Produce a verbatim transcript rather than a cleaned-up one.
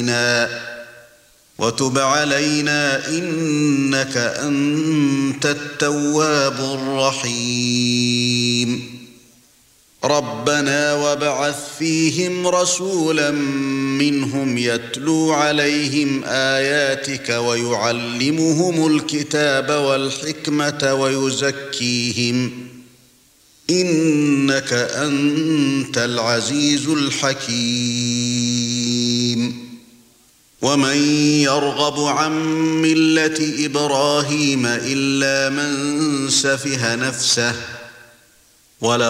علينا وتب علينا إنك أنت التواب الرحيم ربنا وابعث فيهم رسولا منهم يتلو عليهم آياتك ويعلمهم الكتاب والحكمة ويزكيهم إنك أنت العزيز الحكيم ومن يرغب عن ملة إبراهيم إلا من سفه نفسه